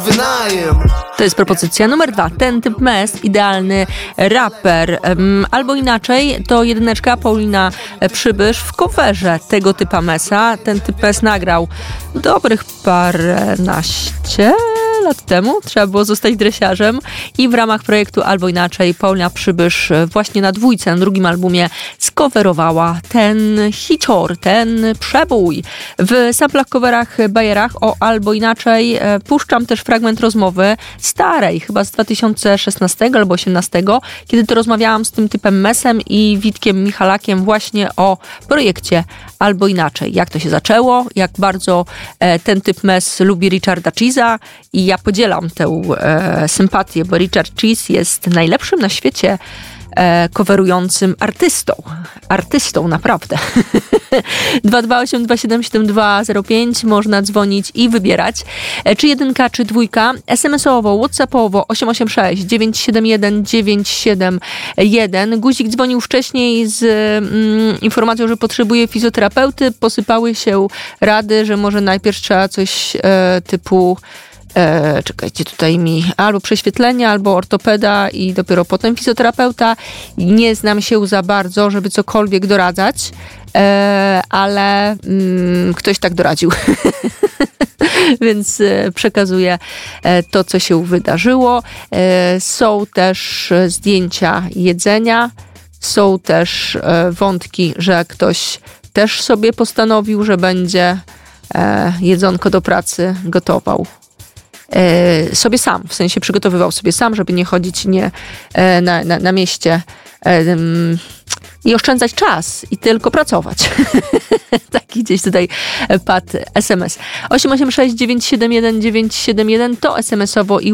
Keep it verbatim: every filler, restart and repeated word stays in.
wynajem. To jest propozycja numer dwa. Ten typ mes, idealny raper. Um, albo inaczej, to jedyneczka Paulina Przybysz w coverze tego typa mesa. Ten typ mes nagrał dobrych paręnaście lat temu. Trzeba było zostać dresiarzem. I w ramach projektu Albo Inaczej Paulina Przybysz właśnie na dwójce, na drugim albumie skoverowała ten hicior, ten przebój. W samplach, coverach, bajerach o Albo Inaczej e, puszczam też fragment rozmowy starej, chyba z dwa tysiące szesnastego albo osiemnastego, kiedy to rozmawiałam z tym typem mesem i Witkiem Michalakiem właśnie o projekcie Albo Inaczej. Jak to się zaczęło, jak bardzo e, ten typ mes lubi Richarda Cheese'a i ja podzielam tę e, sympatię, bo Richard Cheese jest najlepszym na świecie e, coverującym artystą. Artystą, naprawdę. dwa dwa osiem dwa siedem siedem dwa zero pięć można dzwonić i wybierać. E, czy jedynka, czy dwójka. es em esowo, whatsappowo osiem osiem sześć dziewięć siedem jeden dziewięć siedem jeden. Guzik dzwonił wcześniej z mm, informacją, że potrzebuje fizjoterapeuty. Posypały się rady, że może najpierw trzeba coś e, typu E, czekajcie, tutaj mi albo prześwietlenie, albo ortopeda i dopiero potem fizjoterapeuta. Nie znam się za bardzo, żeby cokolwiek doradzać, e, ale mm, ktoś tak doradził. Więc e, przekazuję e, to, co się wydarzyło. E, są też zdjęcia jedzenia, są też e, wątki, że ktoś też sobie postanowił, że będzie e, jedzonko do pracy gotował sobie sam, w sensie przygotowywał sobie sam, żeby nie chodzić nie na, na, na mieście i oszczędzać czas i tylko pracować. Taki gdzieś tutaj padł es em es. osiem osiem sześć dziewięć siedem jeden dziewięć siedem jeden to es em esowo i